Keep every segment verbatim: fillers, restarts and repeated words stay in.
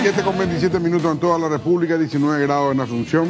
siete con veintisiete minutos en toda la República, diecinueve grados en Asunción.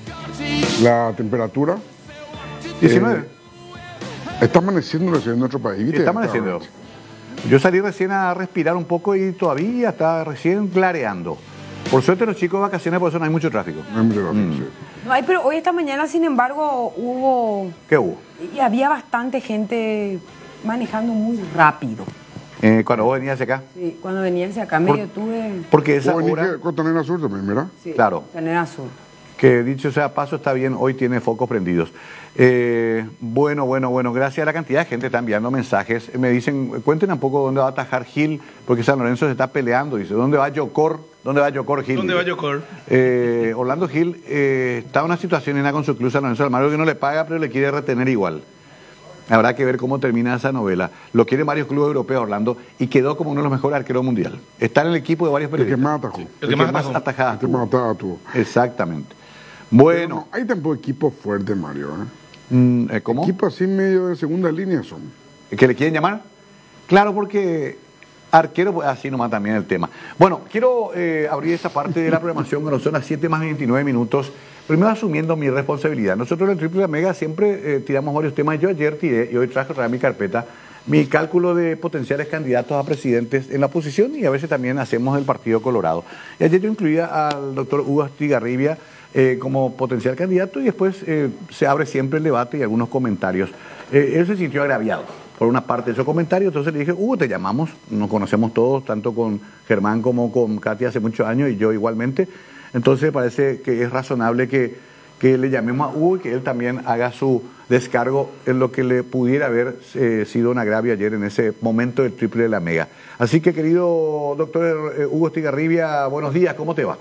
La temperatura. diecinueve. Eh, está amaneciendo recién en nuestro país, ¿viste? Está amaneciendo. Yo salí recién a respirar un poco y todavía está recién clareando. Por suerte los chicos de vacaciones, por eso no hay mucho tráfico. No hay mucho tráfico, Mm. sí. No hay, pero hoy esta mañana, sin embargo, hubo... ¿Qué hubo? Y había bastante gente manejando muy rápido. Eh, cuando vos venías hacia acá. Sí, cuando venía hacia acá me Por- detuve... Porque esa Vos venís hora, que- con Tonera Sur también, ¿verdad? Sí, claro. Tener azul. que dicho sea paso, está bien, hoy tiene focos prendidos. Eh, bueno, bueno, bueno, gracias a la cantidad de gente que está enviando mensajes. Me dicen, cuéntenme un poco dónde va a atajar Gil, porque San Lorenzo se está peleando. Dice, ¿dónde va Yocor? ¿Dónde va Yocor Gil? ¿Dónde va Yocor? Eh, Orlando Gil eh, está en una situación en la con su club San Lorenzo Almagro que no le paga, pero le quiere retener igual. Habrá que ver cómo termina esa novela. Lo quieren varios clubes europeos, Orlando, y quedó como uno de los mejores arqueros mundial. Está en el equipo de varios El que periodistas. más atajó. El que más atajó. atajadas El que tuvo. más atajó tuvo. Exactamente. Pero Bueno, no, hay tampoco equipos fuertes, Mario. ¿eh? mm, eh, ¿cómo? Equipos así medio de segunda línea son. ¿Que le quieren llamar? Claro, porque arquero, pues, así nomás también el tema. Bueno, quiero eh, abrir esta parte de la programación, cuando son las siete más veintinueve minutos. Primero asumiendo mi responsabilidad. Nosotros en el Triple Mega siempre eh, tiramos varios temas. Yo ayer tiré y hoy traje otra vez mi carpeta, mi cálculo de potenciales candidatos a presidentes en la oposición y a veces también hacemos el Partido Colorado. Y ayer yo incluía al doctor Hugo Astigarribia eh, como potencial candidato y después eh, se abre siempre el debate y algunos comentarios. Eh, él se sintió agraviado por una parte de esos comentarios, entonces le dije, Hugo, te llamamos, nos conocemos todos, tanto con Germán como con Katy hace muchos años y yo igualmente. Entonces parece que es razonable que, que le llamemos a Hugo y que él también haga su descargo en lo que le pudiera haber eh, sido un agravio ayer en ese momento del Triple de la Mega. Así que, querido doctor eh, Hugo Astigarribia, buenos días, ¿cómo te va?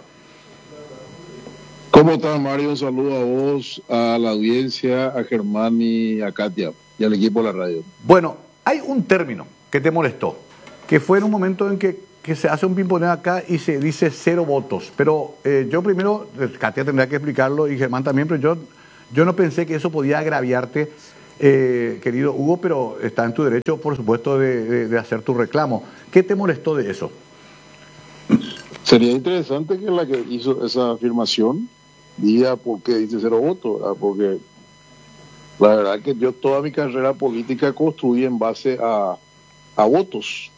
¿Cómo estás, Mario? Un saludo a vos, a la audiencia, a Germán y a Katia y al equipo de la radio. Bueno, hay un término que te molestó, que fue en un momento en que que se hace un pimponeo acá y se dice cero votos. Pero eh, yo primero, Katia tendrá que explicarlo y Germán también, pero yo, yo no pensé que eso podía agraviarte, eh, querido Hugo, pero está en tu derecho, por supuesto, de, de, de hacer tu reclamo. ¿Qué te molestó de eso? Sería interesante que la que hizo esa afirmación diga por qué dice cero votos, ¿verdad? Porque la verdad que yo toda mi carrera política construí en base a, a votos.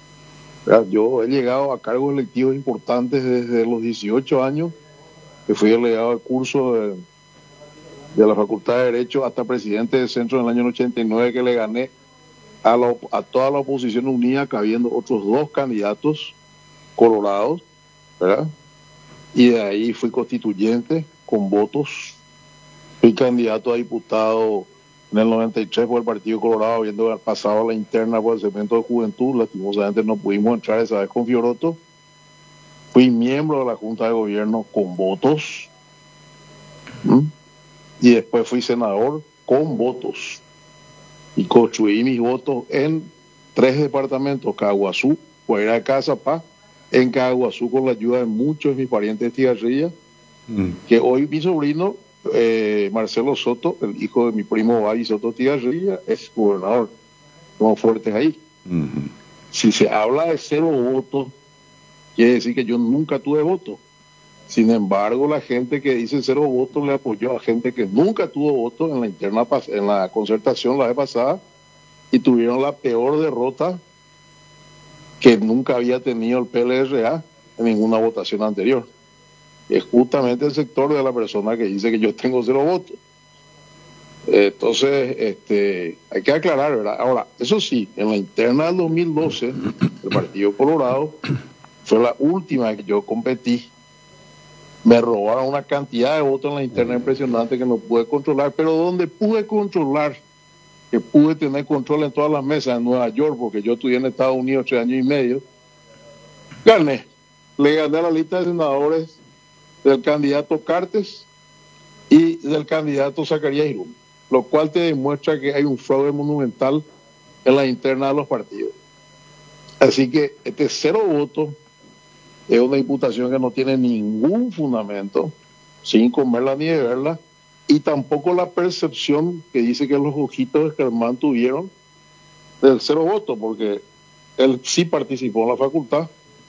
Yo he llegado a cargos electivos importantes desde los dieciocho años, que fui delegado de curso de, de la Facultad de Derecho hasta presidente del centro en el año ochenta y nueve, que le gané a, la, a toda la oposición unida, cabiendo otros dos candidatos colorados, ¿verdad? Y de ahí fui constituyente con votos, fui candidato a diputado en el noventa y tres por el Partido Colorado, habiendo pasado la interna por el segmento de juventud. Lastimosamente no pudimos entrar esa vez con Fioroto. Fui miembro de la Junta de Gobierno con votos. ¿Mm? Y después fui senador con votos. Y construí mis votos en tres departamentos: Caguazú, Guairá de Cazapá, en Caguazú, con la ayuda de muchos de mis parientes de Estigarribia, mm. que hoy mi sobrino Eh, Marcelo Soto, el hijo de mi primo Babi Soto Estigarribia, es gobernador. Somos fuertes ahí. Uh-huh. Si se habla de cero votos, quiere decir que yo nunca tuve voto. Sin embargo, la gente que dice cero votos le apoyó a gente que nunca tuvo votos en la interna, en la concertación la vez pasada, y tuvieron la peor derrota que nunca había tenido el P L R A en ninguna votación anterior. Es justamente el sector de la persona que dice que yo tengo cero votos. Entonces, este, hay que aclarar, ¿verdad? Ahora, eso sí, en la interna del dos mil doce, el Partido Colorado fue la última que yo competí. Me robaron una cantidad de votos en la interna impresionante que no pude controlar, pero donde pude controlar, que pude tener control en todas las mesas en Nueva York, porque yo estudié en Estados Unidos tres años y medio, gané. Le gané a la lista de senadores del candidato Cartes y del candidato Zacarías Irún, lo cual te demuestra que hay un fraude monumental en la interna de los partidos. Así que este cero votos es una imputación que no tiene ningún fundamento, sin comerla ni beberla, y tampoco la percepción que dice que los ojitos de Germán tuvieron del cero votos, porque él sí participó en la facultad,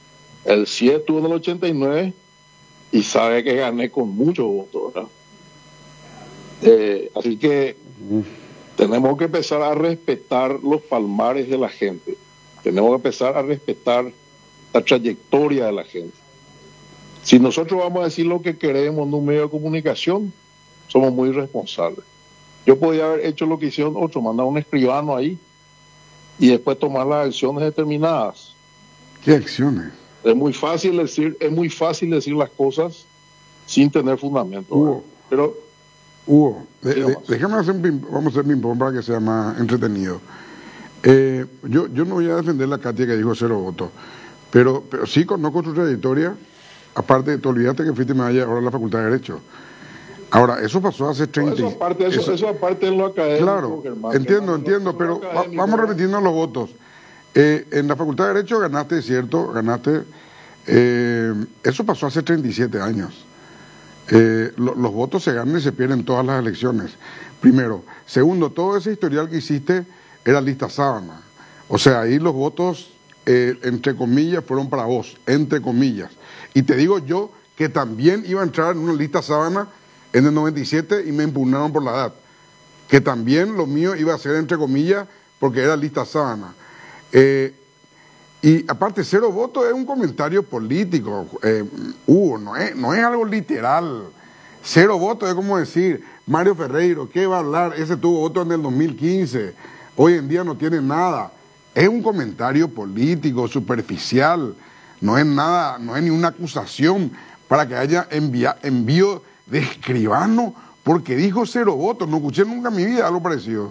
El sí estuvo en el ochenta y nueve y sabe que gané con muchos votos, ¿verdad? Eh, así que tenemos que empezar a respetar los palmares de la gente. Tenemos que empezar a respetar la trayectoria de la gente. Si nosotros vamos a decir lo que queremos en un medio de comunicación, somos muy responsables. Yo podía haber hecho lo que hicieron otros, mandar un escribano ahí y después tomar las acciones determinadas. ¿Qué acciones? Es muy fácil decir, es muy fácil decir las cosas sin tener fundamento. Hugo, Pero Hugo, de, de, déjame hacer un ping, vamos a hacer ping-pong para que sea más entretenido. Eh, yo, yo no voy a defender la Katia que dijo cero votos, pero, pero sí conozco tu trayectoria. Aparte, te olvidaste que fuiste medalla ahora a la Facultad de Derecho. Ahora, eso pasó hace treinta... Eso aparte, eso, eso, eso aparte en lo académico. Claro, Germán, entiendo, Germán, entiendo, pero va, vamos repitiendo los votos. Eh, en la Facultad de Derecho ganaste, cierto, ganaste... Eh, eso pasó hace treinta y siete años. Eh, lo, los votos se ganan y se pierden todas las elecciones. Primero. Segundo, todo ese historial que hiciste era lista sábana. O sea, ahí los votos, eh, entre comillas, fueron para vos, entre comillas. Y te digo yo que también iba a entrar en una lista sábana en el noventa y siete y me impugnaron por la edad. Que también lo mío iba a ser entre comillas porque era lista sábana. Eh, y aparte, cero votos es un comentario político, eh, Hugo, no es, no es algo literal. Cero votos es como decir, Mario Ferreiro, ¿qué va a hablar? Ese tuvo votos en el dos mil quince, hoy en día no tiene nada. Es un comentario político, superficial, no es nada, no es ni una acusación para que haya envía, envío de escribano porque dijo cero votos. No escuché nunca en mi vida algo parecido.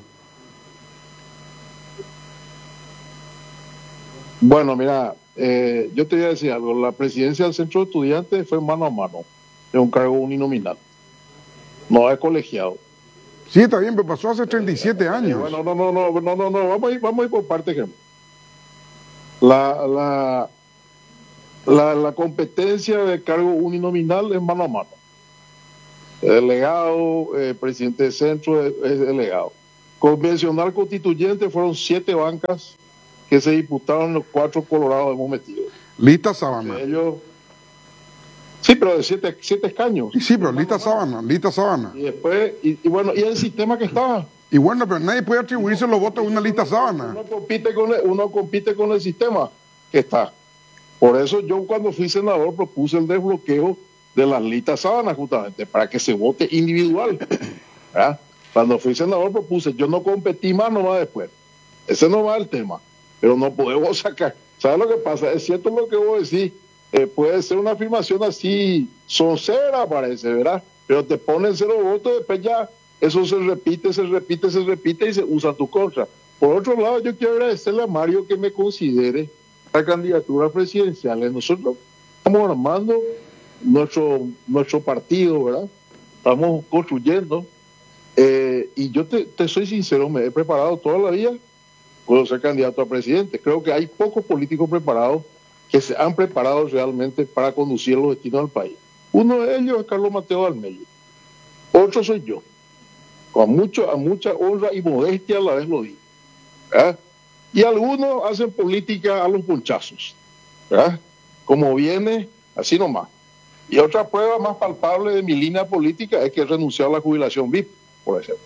Bueno, mira, eh, yo te voy a decir algo. La presidencia del Centro de Estudiantes fue mano a mano, es un cargo uninominal, no es colegiado. Sí, está bien, pero pasó hace treinta y siete años. Eh, bueno, no, no, no, no, no, no, vamos a ir, vamos a ir por partes. La, la, la, la competencia de cargo uninominal es mano a mano. El delegado, eh, presidente del centro es, es delegado. Convencional constituyente fueron siete bancas que se disputaron los cuatro colorados hemos metido. Lista sábana. Ellos, sí, pero de siete, siete escaños. Y sí, pero lista sábana, lista sábana. Y después, y, y bueno, y el sistema que estaba. Y bueno, pero nadie puede atribuirse los votos a una lista sábana. Uno compite con el, uno compite con el sistema que está. Por eso yo cuando fui senador propuse el desbloqueo de las listas sábanas justamente, para que se vote individual. ¿Verdad? Cuando fui senador propuse, yo no competí más nomás después. Ese no va el tema. Pero no podemos sacar. ¿Sabes lo que pasa? Es cierto lo que vos decís. Eh, puede ser una afirmación así, soncera parece, ¿verdad? Pero te ponen cero votos, después ya eso se repite, se repite, se repite y se usa a tu contra. Por otro lado, yo quiero agradecerle a Mario que me considere la candidatura presidencial. Nosotros estamos armando nuestro, nuestro partido, ¿verdad? Estamos construyendo. Eh, y yo te, te soy sincero, me he preparado toda la vida. Puedo ser candidato a presidente. Creo que hay pocos políticos preparados que se han preparado realmente para conducir los destinos del país. Uno de ellos es Carlos Mateo Almeida. Otro soy yo. Con mucho, a mucha honra y modestia a la vez lo digo. ¿Verdad? Y algunos hacen política a los ponchazos. ¿Verdad? Como viene, así nomás. Y otra prueba más palpable de mi línea política es que he renunciado a la jubilación V I P, por ejemplo.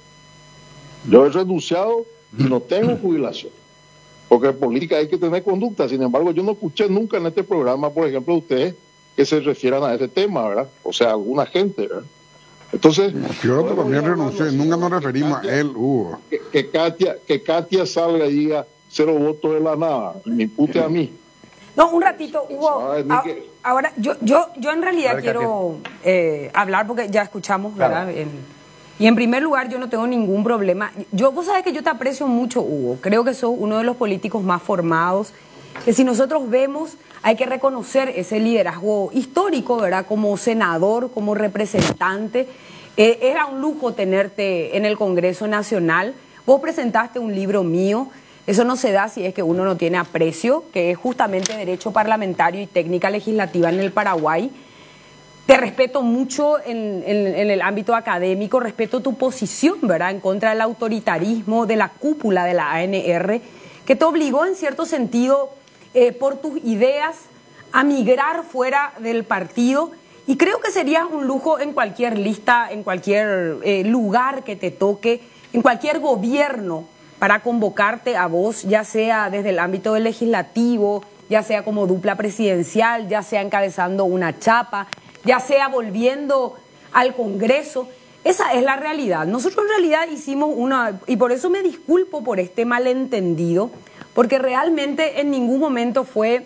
Yo he renunciado y no tengo jubilación, porque en política hay que tener conducta. Sin embargo, yo no escuché nunca en este programa, por ejemplo, de ustedes que se refieran a ese tema, ¿verdad? O sea, alguna gente, ¿verdad? Entonces, yo bueno, también renuncié, nunca nos referimos Katia, a él, Hugo. Que, que, Katia, que Katia salga y diga cero votos de la nada, me impute a mí. No, un ratito, Hugo. A, ahora, yo, yo, yo en realidad ver, quiero eh, hablar porque ya escuchamos, ¿verdad? Claro. El, Y en primer lugar, yo no tengo ningún problema. Yo, vos sabés que yo te aprecio mucho, Hugo. Creo que sos uno de los políticos más formados, que si nosotros vemos, hay que reconocer ese liderazgo histórico, ¿verdad? Como senador, como representante. Eh, era un lujo tenerte en el Congreso Nacional. Vos presentaste un libro mío. Eso no se da si es que uno no tiene aprecio, que es justamente Derecho Parlamentario y Técnica Legislativa en el Paraguay. Te respeto mucho en, en, en el ámbito académico, respeto tu posición, ¿verdad?, en contra del autoritarismo de la cúpula de la A N R, que te obligó en cierto sentido, eh, por tus ideas, a migrar fuera del partido. Y creo que sería un lujo en cualquier lista, en cualquier eh, lugar que te toque, en cualquier gobierno, para convocarte a vos, ya sea desde el ámbito del legislativo, ya sea como dupla presidencial, ya sea encabezando una chapa, ya sea volviendo al Congreso. Esa es la realidad. Nosotros en realidad hicimos una, y por eso me disculpo por este malentendido, porque realmente en ningún momento fue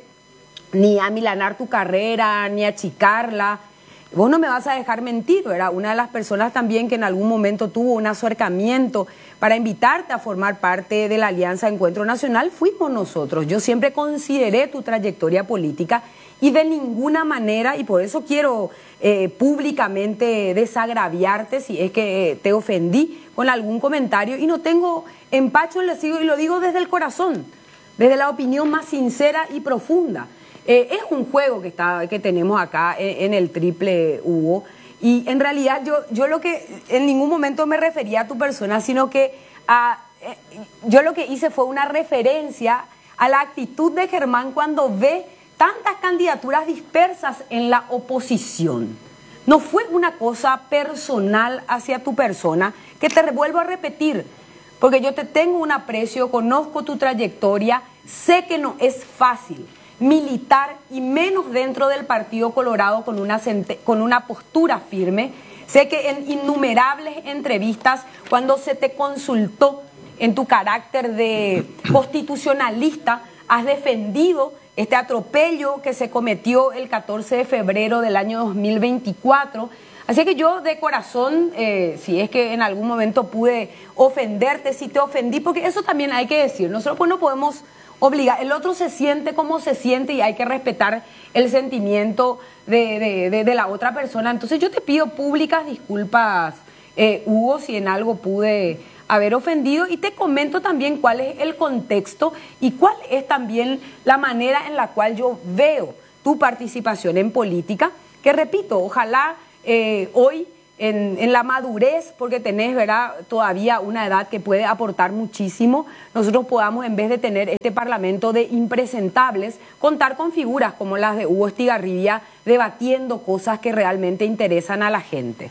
ni amilanar tu carrera, ni achicarla. Vos no me vas a dejar mentir, ¿verdad? Una de las personas también que en algún momento tuvo un acercamiento para invitarte a formar parte de la Alianza Encuentro Nacional fuimos nosotros. Yo siempre consideré tu trayectoria política y de ninguna manera, y por eso quiero eh, públicamente desagraviarte si es que te ofendí con algún comentario, y no tengo empacho, le sigo, y lo digo desde el corazón, desde la opinión más sincera y profunda. Eh, es un juego que está que tenemos acá en, en el triple, Hugo, y en realidad yo, yo lo que en ningún momento me refería a tu persona, sino que a, eh, yo lo que hice fue una referencia a la actitud de Germán cuando ve tantas candidaturas dispersas en la oposición. No fue una cosa personal hacia tu persona, que te vuelvo a repetir, porque yo te tengo un aprecio, conozco tu trayectoria, sé que no es fácil militar, y menos dentro del Partido Colorado con una, con una postura firme. Sé que en innumerables entrevistas, cuando se te consultó en tu carácter de constitucionalista, has defendido este atropello que se cometió el catorce de febrero del año dos mil veinticuatro. Así que yo de corazón, eh, si es que en algún momento pude ofenderte, si te ofendí, porque eso también hay que decir, nosotros pues no podemos obligar, el otro se siente como se siente y hay que respetar el sentimiento de, de, de, de la otra persona. Entonces yo te pido públicas disculpas, eh, Hugo, si en algo pude haber ofendido, y te comento también cuál es el contexto y cuál es también la manera en la cual yo veo tu participación en política, que repito, ojalá eh, hoy en, en la madurez, porque tenés, ¿verdad?, todavía una edad que puede aportar muchísimo, nosotros podamos, en vez de tener este parlamento de impresentables, contar con figuras como las de Hugo Estigarribia, debatiendo cosas que realmente interesan a la gente.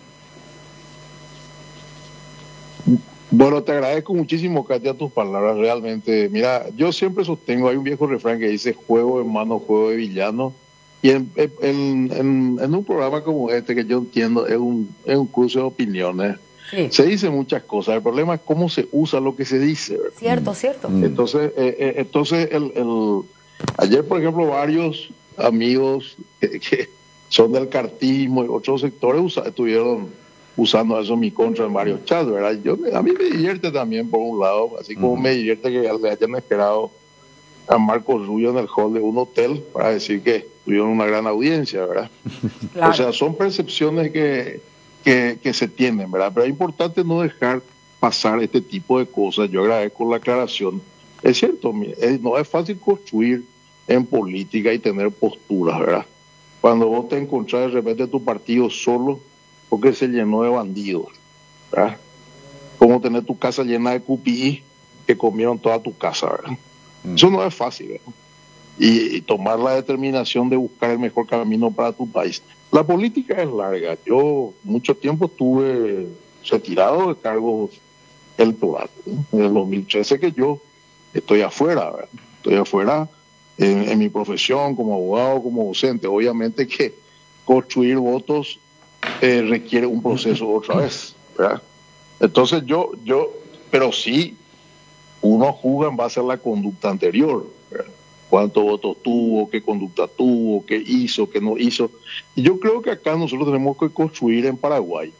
Bueno, te agradezco muchísimo, Katia, tus palabras, realmente. Mira, yo siempre sostengo, hay un viejo refrán que dice juego de mano, juego de villano, y en, en, en, en un programa como este, que yo entiendo es un, es un cruce de opiniones, sí, se dicen muchas cosas, el problema es cómo se usa lo que se dice, ¿verdad? Cierto, cierto. Entonces, eh, eh, entonces el, el, ayer, por ejemplo, varios amigos que, que son del cartismo y otros sectores usa, estuvieron usando eso en mi contra en varios chats, ¿verdad? Yo, a mí me divierte también, por un lado, así como uh-huh. me divierte que le hayan esperado a Marcos Rubio en el hall de un hotel para decir que tuvieron una gran audiencia, ¿verdad? Claro. O sea, son percepciones que, que, que se tienen, ¿verdad? Pero es importante no dejar pasar este tipo de cosas. Yo agradezco la aclaración. Es cierto, es, no es fácil construir en política y tener posturas, ¿verdad? Cuando vos te encontrás de repente tu partido solo porque se llenó de bandidos, ¿verdad? Como tener tu casa llena de cupí que comieron toda tu casa, ¿verdad? Mm. Eso no es fácil, ¿verdad? Y, y tomar la determinación de buscar el mejor camino para tu país. La política es larga. Yo mucho tiempo estuve retirado de cargos electorales, ¿no? En el dos mil trece que yo estoy afuera, ¿verdad? Estoy afuera en, en mi profesión como abogado, como docente. Obviamente que construir votos Eh, requiere un proceso otra vez, ¿verdad? Entonces yo, yo, pero sí, uno juzga en base a la conducta anterior, ¿verdad? Cuántos votos tuvo, qué conducta tuvo, qué hizo, qué no hizo. Y yo creo que acá nosotros tenemos que construir en Paraguay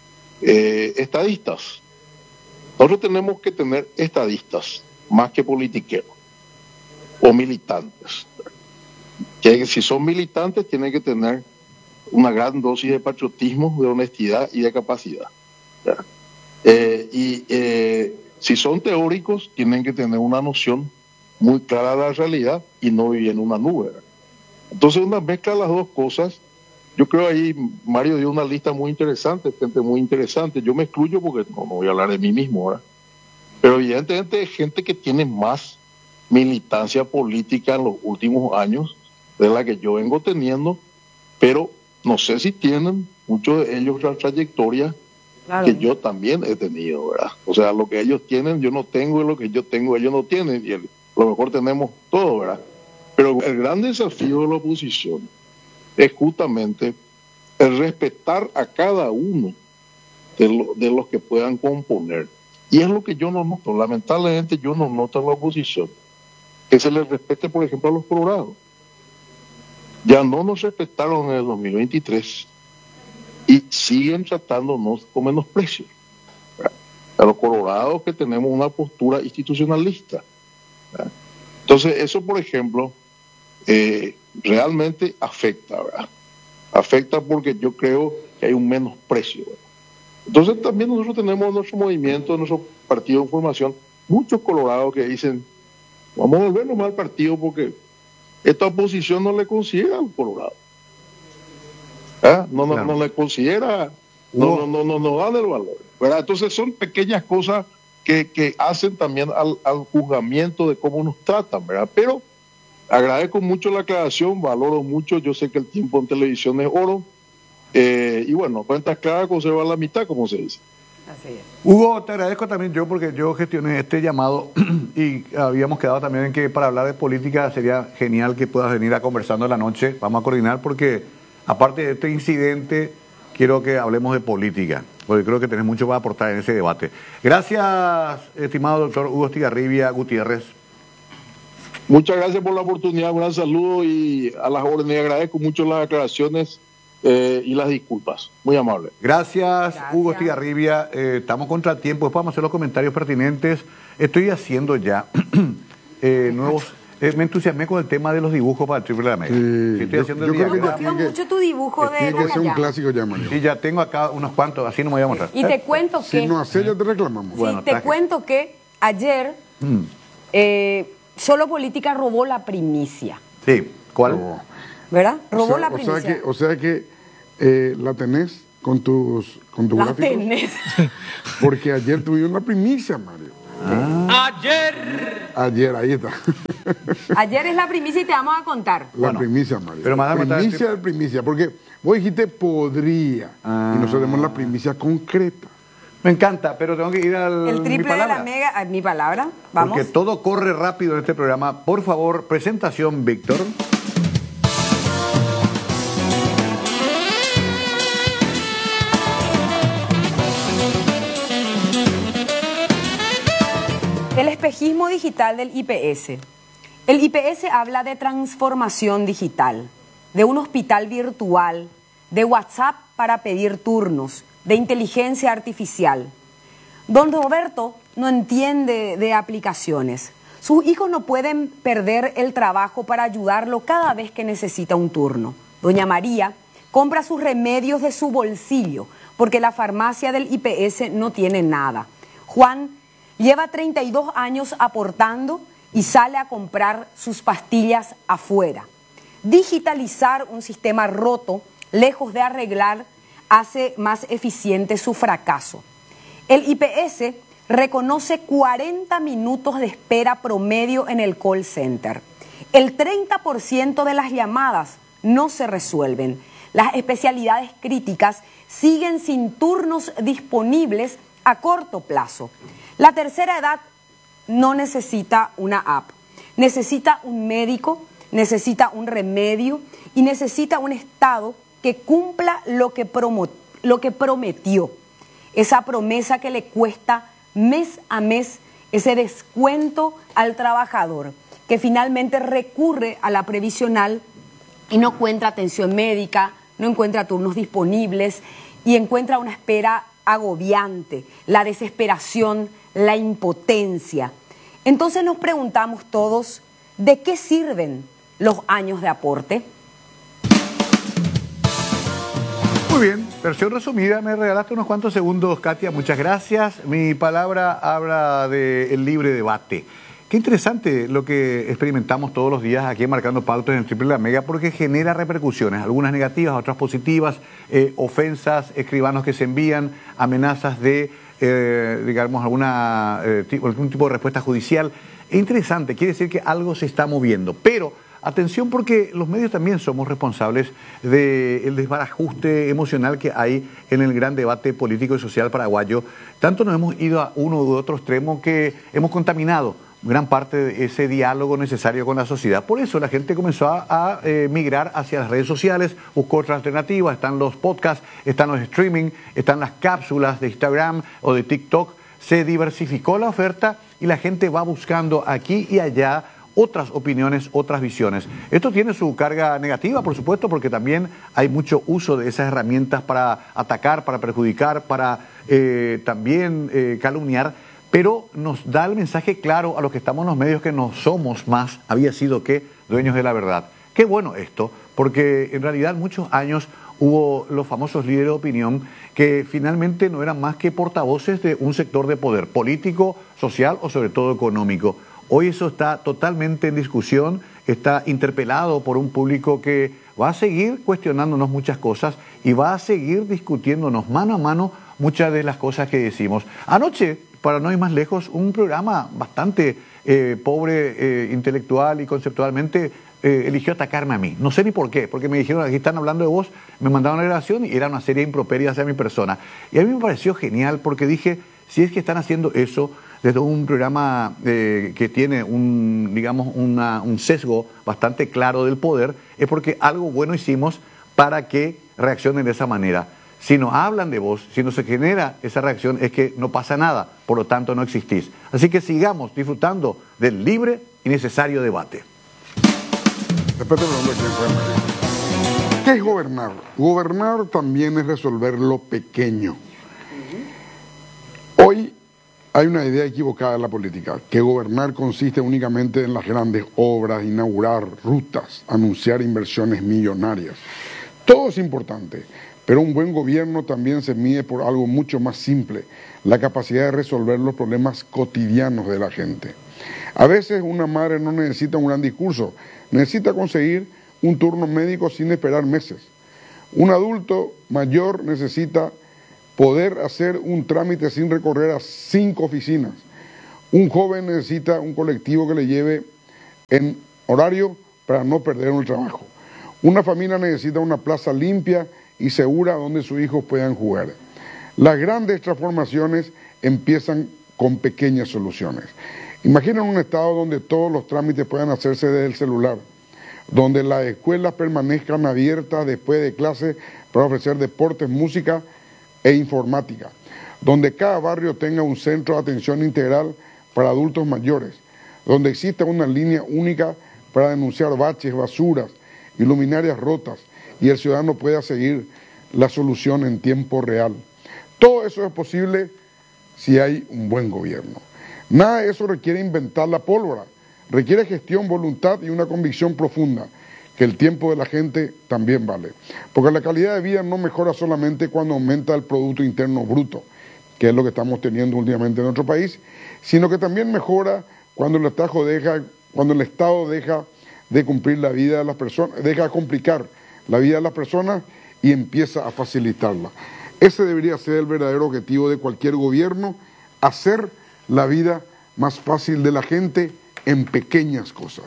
eh, estadistas. Nosotros tenemos que tener estadistas, más que politiqueros, o militantes. Que si son militantes tienen que tener una gran dosis de patriotismo, de honestidad y de capacidad. Eh, y eh, si son teóricos, tienen que tener una noción muy clara de la realidad y no vivir en una nube. Entonces, una mezcla de las dos cosas. Yo creo ahí Mario dio una lista muy interesante, gente muy interesante. Yo me excluyo porque no, no voy a hablar de mí mismo ahora. Pero evidentemente hay gente que tiene más militancia política en los últimos años de la que yo vengo teniendo, pero no sé si tienen muchos de ellos la trayectoria claro. que yo también he tenido, ¿verdad? O sea, lo que ellos tienen yo no tengo y lo que yo tengo ellos no tienen, y el, a lo mejor tenemos todo, ¿verdad? Pero el gran desafío de la oposición es justamente el respetar a cada uno de, lo, de los que puedan componer. Y es lo que yo no noto, lamentablemente yo no noto en la oposición, que se les respete, por ejemplo, a los colorados. Ya no nos respetaron en el dos mil veintitrés y siguen tratándonos con menosprecio. A los colorados que tenemos una postura institucionalista. Entonces, eso, por ejemplo, eh, realmente afecta, ¿verdad? Afecta porque yo creo que hay un menosprecio, ¿verdad? Entonces, también nosotros tenemos en nuestro movimiento, en nuestro partido de formación, muchos colorados que dicen, vamos a volvernos más al partido porque esta oposición no le considera al colorado. ¿Ah? No, no, claro. no le considera, no, no, no, no, no dan el valor, ¿verdad? Entonces son pequeñas cosas que, que hacen también al, al juzgamiento de cómo nos tratan, ¿verdad? Pero agradezco mucho la aclaración, valoro mucho, yo sé que el tiempo en televisión es oro, eh, y bueno, cuentas claras conservan la mitad, como se dice. Así es. Hugo, te agradezco también yo porque yo gestioné este llamado y habíamos quedado también en que para hablar de política sería genial que puedas venir a conversando en la noche. Vamos a coordinar porque aparte de este incidente quiero que hablemos de política, porque creo que tenés mucho para aportar en ese debate. Gracias, estimado doctor Hugo Estigarribia Gutiérrez. Muchas gracias por la oportunidad, un gran saludo y a las órdenes. Agradezco mucho las aclaraciones Eh, y las disculpas. Muy amable. Gracias, Gracias. Hugo Estigarribia. Eh, estamos contra el tiempo. Después vamos a hacer los comentarios pertinentes. Estoy haciendo ya eh, nuevos... Eh, me entusiasmé con el tema de los dibujos para el Triple de la Mega. Sí, sí, estoy yo, haciendo yo el creo que día. ya tiene que, mucho tu dibujo de tiene que ser un clásico ya, Mario. Sí, ya tengo acá unos cuantos. Así no me voy a mostrar. Y te cuento que... Si no haces, ya te reclamamos. Sí, bueno, te traje. cuento que ayer mm. eh, Solo Política robó la primicia. Sí, ¿cuál? Robó. ¿Verdad? Robó o sea, la o primicia. Sea que, o sea que Eh, la tenés con tus con tu la gráficos. tenés. Porque ayer tuvimos una primicia, Mario. Ah. Ayer. Ayer, ahí está. Ayer es la primicia y te vamos a contar. La bueno, primicia, Mario. Pero más primicia de primicia, porque vos dijiste podría ah. y nosotros tenemos la primicia concreta. Me encanta, pero tengo que ir al El triple mi palabra. de la mega, a mi palabra. Vamos. Porque todo corre rápido en este programa. Por favor, presentación, Víctor. El espejismo digital del I P S. El I P S habla de transformación digital, de un hospital virtual, de WhatsApp para pedir turnos, de inteligencia artificial. Don Roberto no entiende de aplicaciones. Sus hijos no pueden perder el trabajo para ayudarlo cada vez que necesita un turno. Doña María compra sus remedios de su bolsillo porque la farmacia del I P S no tiene nada. Juan lleva treinta y dos años aportando y sale a comprar sus pastillas afuera. Digitalizar un sistema roto, lejos de arreglar, hace más eficiente su fracaso. El I P S reconoce cuarenta minutos de espera promedio en el call center. El treinta por ciento de las llamadas no se resuelven. Las especialidades críticas siguen sin turnos disponibles a corto plazo. La tercera edad no necesita una app, necesita un médico, necesita un remedio y necesita un Estado que cumpla lo que, promo, lo que prometió. Esa promesa que le cuesta mes a mes ese descuento al trabajador, que finalmente recurre a la previsional y no encuentra atención médica, no encuentra turnos disponibles y encuentra una espera agobiante, la desesperación, la impotencia. Entonces nos preguntamos todos, ¿de qué sirven los años de aporte? Muy bien, versión resumida, me regalaste unos cuantos segundos, Katia, muchas gracias. Mi palabra habla del libre debate. Qué interesante lo que experimentamos todos los días aquí en Marcando Pautas en el Triple de la Mega, porque genera repercusiones, algunas negativas, otras positivas, eh, ofensas, escribanos que se envían, amenazas de, eh, digamos, alguna, eh, tipo, algún tipo de respuesta judicial. Es interesante, quiere decir que algo se está moviendo, pero atención porque los medios también somos responsables del desbarajuste emocional que hay en el gran debate político y social paraguayo. Tanto nos hemos ido a uno u otro extremo que hemos contaminado gran parte de ese diálogo necesario con la sociedad. Por eso la gente comenzó a, a eh, migrar hacia las redes sociales, buscó otras alternativas, están los podcasts, están los streaming, están las cápsulas de Instagram o de TikTok. Se diversificó la oferta y la gente va buscando aquí y allá otras opiniones, otras visiones. Esto tiene su carga negativa, por supuesto, porque también hay mucho uso de esas herramientas para atacar, para perjudicar, para eh, también eh, calumniar, pero nos da el mensaje claro a los que estamos en los medios que no somos más, había sido que, dueños de la verdad. Qué bueno esto, porque en realidad muchos años hubo los famosos líderes de opinión que finalmente no eran más que portavoces de un sector de poder político, social o sobre todo económico. Hoy eso está totalmente en discusión, está interpelado por un público que va a seguir cuestionándonos muchas cosas y va a seguir discutiéndonos mano a mano muchas de las cosas que decimos. Anoche, para no ir más lejos, un programa bastante eh, pobre eh, intelectual y conceptualmente eh, eligió atacarme a mí. No sé ni por qué, porque me dijeron, aquí están hablando de vos, me mandaron una grabación y era una serie de improperias hacia mi persona. Y a mí me pareció genial porque dije, si es que están haciendo eso desde un programa eh, que tiene un, digamos, una, un sesgo bastante claro del poder, es porque algo bueno hicimos para que reaccionen de esa manera. Si no hablan de vos, si no se genera esa reacción, es que no pasa nada, por lo tanto no existís. Así que sigamos disfrutando del libre y necesario debate. ¿Qué es gobernar? Gobernar también es resolver lo pequeño. Hoy hay una idea equivocada en la política, que gobernar consiste únicamente en las grandes obras, inaugurar rutas, anunciar inversiones millonarias. Todo es importante. Pero un buen gobierno también se mide por algo mucho más simple, la capacidad de resolver los problemas cotidianos de la gente. A veces una madre no necesita un gran discurso, necesita conseguir un turno médico sin esperar meses. Un adulto mayor necesita poder hacer un trámite sin recorrer a cinco oficinas. Un joven necesita un colectivo que le lleve en horario para no perder el trabajo. Una familia necesita una plaza limpia y segura donde sus hijos puedan jugar. Las grandes transformaciones empiezan con pequeñas soluciones. Imaginen un estado donde todos los trámites puedan hacerse desde el celular, donde las escuelas permanezcan abiertas después de clase para ofrecer deportes, música e informática, donde cada barrio tenga un centro de atención integral para adultos mayores, donde exista una línea única para denunciar baches, basuras y luminarias rotas, y el ciudadano pueda seguir la solución en tiempo real. Todo eso es posible si hay un buen gobierno. Nada de eso requiere inventar la pólvora, requiere gestión, voluntad y una convicción profunda, que el tiempo de la gente también vale. Porque la calidad de vida no mejora solamente cuando aumenta el Producto Interno Bruto, que es lo que estamos teniendo últimamente en nuestro país, sino que también mejora cuando el Estado deja, cuando el Estado deja de cumplir la vida de las personas, deja de complicar la vida de las personas y empieza a facilitarla. Ese debería ser el verdadero objetivo de cualquier gobierno, hacer la vida más fácil de la gente en pequeñas cosas.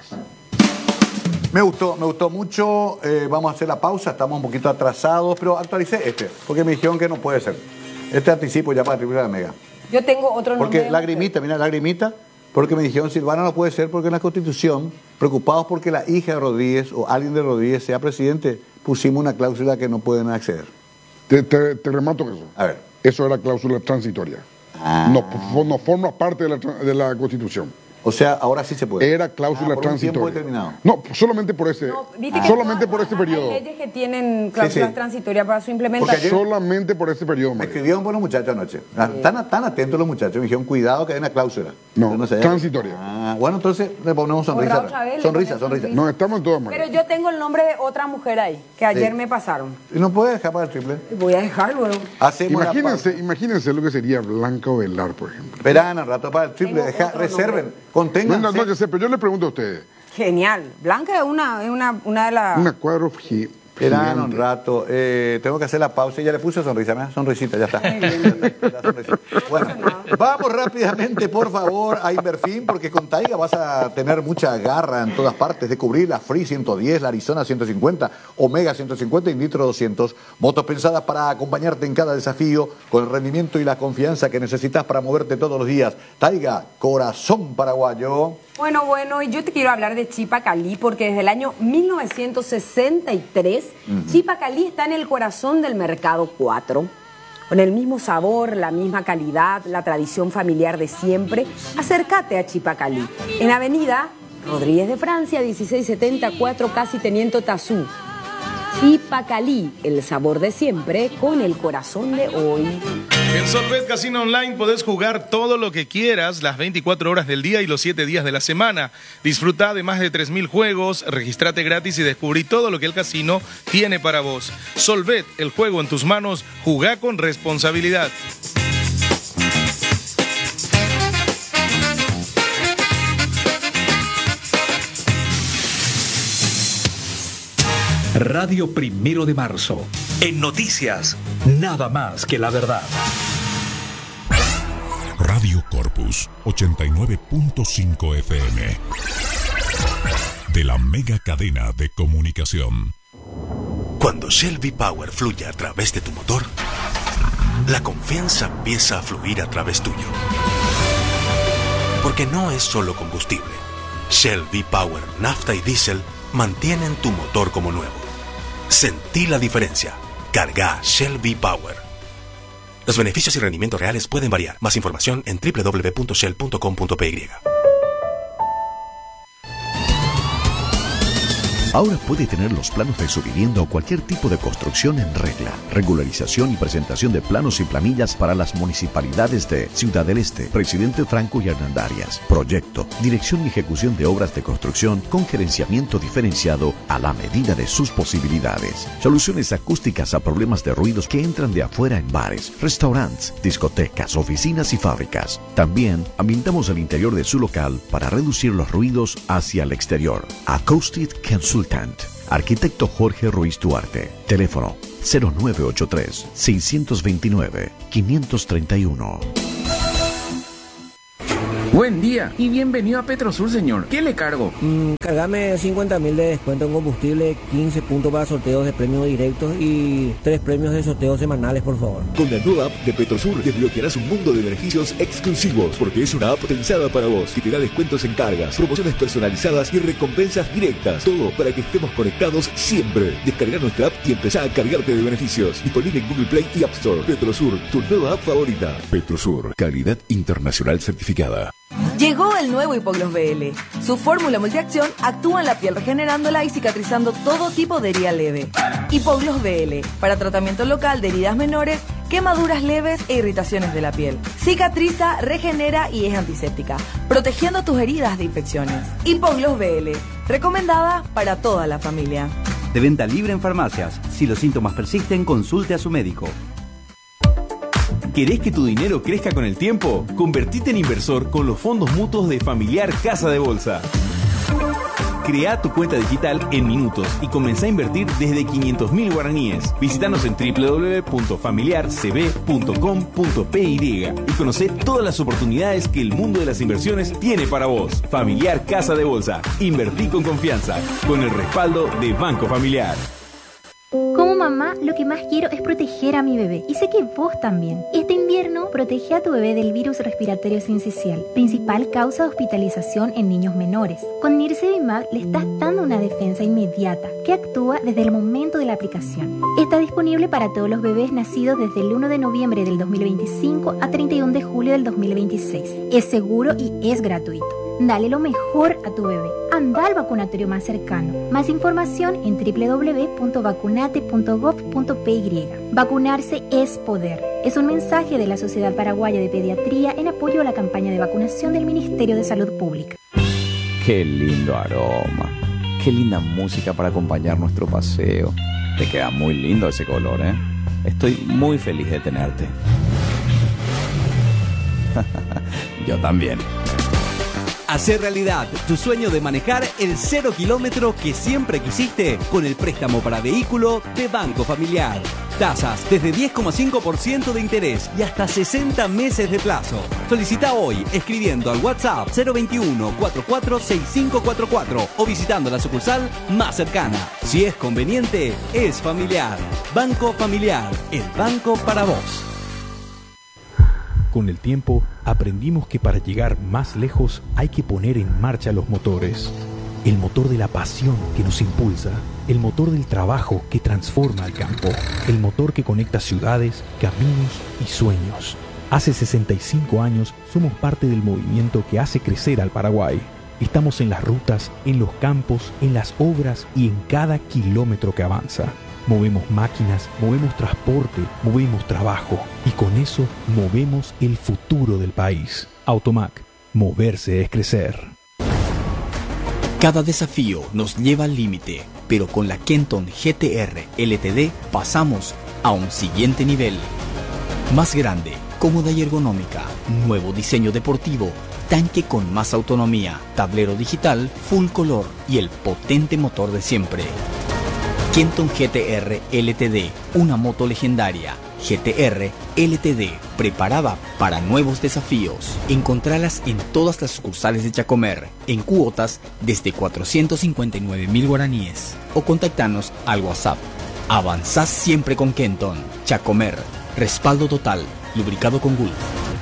Me gustó, me gustó mucho. Eh, vamos a hacer la pausa, estamos un poquito atrasados, pero actualicé este, porque me dijeron que no puede ser. Este anticipo ya para Triple de Mega. Yo tengo otro nombre. Porque lagrimita, mira, lagrimita, porque me dijeron Silvana no puede ser porque en la Constitución, preocupados porque la hija de Rodríguez o alguien de Rodríguez sea presidente, pusimos una cláusula que no pueden acceder. Te, te, te remato eso. A ver. Eso era cláusula transitoria. Ah. No, no forma parte de la, de la Constitución. O sea, ahora sí se puede. Era cláusula ah, transitoria. Un tiempo determinado. No, solamente por ese, no, solamente por ese periodo. Hay leyes que tienen cláusulas sí, sí. transitorias para su implementación. Porque solamente por ese periodo. Me escribieron buenos muchachos anoche. Sí. Tan, tan atentos los muchachos. Me dijeron, cuidado que hay una cláusula. No, no sé, transitoria. Ah, bueno, entonces le ponemos sonrisa. Vez, sonrisa, sonrisa. No, estamos en todas maneras. Pero yo tengo el nombre de otra mujer ahí, que ayer sí. me pasaron. ¿Y no puedes dejar para el triple? Voy a dejarlo. Imagínense, imagínense lo que sería Blanca Ovelar, por ejemplo. Verán al rato para el triple. Deja, reserven, contengan. No, no, pero yo le pregunto a ustedes. Genial. Blanca es una, es una, una de las... Una cuadro Esperan un rato. Eh, tengo que hacer la pausa y ya le puse sonrisa. Mira, sonrisita, ya está. La sonrisita. Bueno, vamos rápidamente, por favor, a Inverfin, porque con Taiga vas a tener mucha garra en todas partes de cubrir la Free ciento diez, la Arizona ciento cincuenta, Omega ciento cincuenta y Nitro doscientos. Motos pensadas para acompañarte en cada desafío con el rendimiento y la confianza que necesitas para moverte todos los días. Taiga, corazón paraguayo. Bueno, bueno, y yo te quiero hablar de Chipacalí porque desde el año mil novecientos sesenta y tres, uh-huh. Chipacalí está en el corazón del mercado cuatro. Con el mismo sabor, la misma calidad, la tradición familiar de siempre. Acércate a Chipacalí, en Avenida Rodríguez de Francia, dieciséis setenta y cuatro, casi Teniente Tazú. Chipacalí, el sabor de siempre con el corazón de hoy. En Solvet Casino Online podés jugar todo lo que quieras las veinticuatro horas del día y los siete días de la semana. Disfruta de más de tres mil juegos, registrate gratis y descubrí todo lo que el casino tiene para vos. Solvet, el juego en tus manos, jugá con responsabilidad. Radio Primero de Marzo. En noticias, nada más que la verdad. Radio Corpus ochenta y nueve punto cinco F M. De la mega cadena de comunicación. Cuando Shell V-Power fluye a través de tu motor, la confianza empieza a fluir a través tuyo. Porque no es solo combustible. Shell V-Power, nafta y diésel mantienen tu motor como nuevo. Sentí la diferencia. Carga Shell V-Power. Los beneficios y rendimientos reales pueden variar. Más información en doble u doble u doble u punto shell punto com punto p y. Ahora puede tener los planos de su vivienda o cualquier tipo de construcción en regla. Regularización y presentación de planos y planillas para las municipalidades de Ciudad del Este, Presidente Franco y Hernandarias. Proyecto, dirección y ejecución de obras de construcción con gerenciamiento diferenciado a la medida de sus posibilidades. Soluciones acústicas a problemas de ruidos que entran de afuera en bares, restaurantes, discotecas, oficinas y fábricas. También ambientamos el interior de su local para reducir los ruidos hacia el exterior. Acoustic Consultant. Arquitecto Jorge Ruiz Duarte. Teléfono cero nueve ocho tres, seis dos nueve, cinco tres uno. Buen día y bienvenido a Petrosur, señor. ¿Qué le cargo? Mm, cargame cincuenta mil de descuento en combustible, quince puntos para sorteos de premios directos y tres premios de sorteos semanales, por favor. Con la nueva app de Petrosur desbloquearás un mundo de beneficios exclusivos, porque es una app pensada para vos, que te da descuentos en cargas, promociones personalizadas y recompensas directas. Todo para que estemos conectados siempre. Descarga nuestra app y empezá a cargarte de beneficios. Disponible en Google Play y App Store. Petrosur, tu nueva app favorita. Petrosur, calidad internacional certificada. Llegó el nuevo Hipogloss B L. Su fórmula multiacción actúa en la piel regenerándola y cicatrizando todo tipo de herida leve. Hipogloss B L, para tratamiento local de heridas menores, quemaduras leves e irritaciones de la piel. Cicatriza, regenera y es antiséptica, protegiendo tus heridas de infecciones. Hipogloss B L, recomendada para toda la familia. De venta libre en farmacias. Si los síntomas persisten, consulte a su médico. ¿Querés que tu dinero crezca con el tiempo? Convertite en inversor con los fondos mutuos de Familiar Casa de Bolsa. Crea tu cuenta digital en minutos y comenzá a invertir desde quinientos mil guaraníes. Visítanos en doble u doble u doble u punto familiar c b punto com punto p y y conocé todas las oportunidades que el mundo de las inversiones tiene para vos. Familiar Casa de Bolsa. Invertí con confianza, con el respaldo de Banco Familiar. Como mamá, lo que más quiero es proteger a mi bebé. Y sé que vos también. Este invierno, protege a tu bebé del virus respiratorio sincicial, principal causa de hospitalización en niños menores. Con Nirsevimab le estás dando una defensa inmediata que actúa desde el momento de la aplicación. Está disponible para todos los bebés nacidos desde el uno de noviembre del dos mil veinticinco a treinta y uno de julio del dos mil veintiséis. Es seguro y es gratuito. Dale lo mejor a tu bebé. Anda al vacunatorio más cercano. Más información en doble u doble u doble u punto vacunate punto gov punto p y. Vacunarse es poder. Es un mensaje de la Sociedad Paraguaya de Pediatría en apoyo a la campaña de vacunación del Ministerio de Salud Pública. Qué lindo aroma. Qué linda música para acompañar nuestro paseo. Te queda muy lindo ese color, ¿eh? Estoy muy feliz de tenerte. Yo también. Hacer realidad tu sueño de manejar el cero kilómetro que siempre quisiste con el préstamo para vehículo de Banco Familiar. Tasas desde diez coma cinco por ciento de interés y hasta sesenta meses de plazo. Solicita hoy escribiendo al WhatsApp cero veintiuno, cuarenta y cuatro, sesenta y cinco cuarenta y cuatro o visitando la sucursal más cercana. Si es conveniente, es familiar. Banco Familiar, el banco para vos. Con el tiempo, aprendimos que para llegar más lejos hay que poner en marcha los motores. El motor de la pasión que nos impulsa, el motor del trabajo que transforma el campo, el motor que conecta ciudades, caminos y sueños. Hace sesenta y cinco años somos parte del movimiento que hace crecer al Paraguay. Estamos en las rutas, en los campos, en las obras y en cada kilómetro que avanza. Movemos máquinas, movemos transporte, movemos trabajo y con eso movemos el futuro del país. Automac, moverse es crecer. Cada desafío nos lleva al límite, pero con la Kenton G T R L T D pasamos a un siguiente nivel. Más grande, cómoda y ergonómica, nuevo diseño deportivo, tanque con más autonomía, tablero digital, full color y el potente motor de siempre. Kenton G T R L T D, una moto legendaria. G T R L T D, preparada para nuevos desafíos. Encontralas en todas las sucursales de Chacomer, en cuotas desde cuatrocientos cincuenta y nueve mil guaraníes. O contactanos al WhatsApp. Avanzás siempre con Kenton. Chacomer, respaldo total, lubricado con Gulf.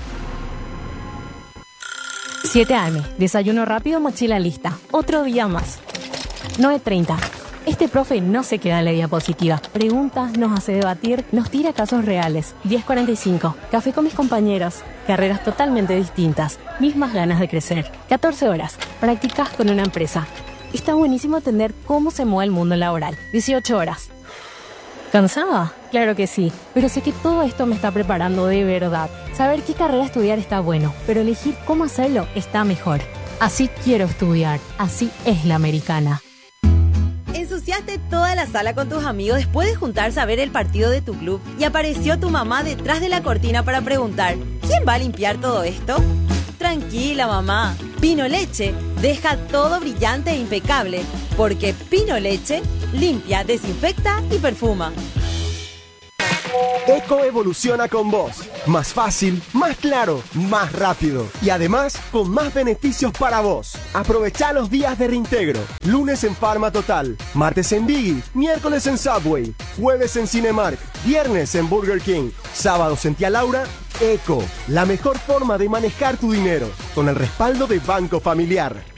siete a eme, desayuno rápido, mochila lista. Otro día más. nueve treinta. Este profe no se queda en la diapositiva. Pregunta, nos hace debatir, nos tira casos reales. diez cuarenta y cinco. Café con mis compañeros. Carreras totalmente distintas. Mismas ganas de crecer. catorce horas. Prácticas con una empresa. Está buenísimo entender cómo se mueve el mundo laboral. dieciocho horas. ¿Cansada? Claro que sí, pero sé que todo esto me está preparando de verdad. Saber qué carrera estudiar está bueno, pero elegir cómo hacerlo está mejor. Así quiero estudiar. Así es la americana. Ensuciaste toda la sala con tus amigos después de juntarse a ver el partido de tu club y apareció tu mamá detrás de la cortina para preguntar: ¿quién va a limpiar todo esto? Tranquila, mamá. Pino Leche deja todo brillante e impecable, porque Pino Leche limpia, desinfecta y perfuma. Eco evoluciona con vos. Más fácil, más claro, más rápido. Y además, con más beneficios para vos. Aprovechá los días de reintegro. Lunes en Pharma Total. Martes en Biggie. Miércoles en Subway. Jueves en Cinemark. Viernes en Burger King. Sábados en Tía Laura. Eco, la mejor forma de manejar tu dinero. Con el respaldo de Banco Familiar.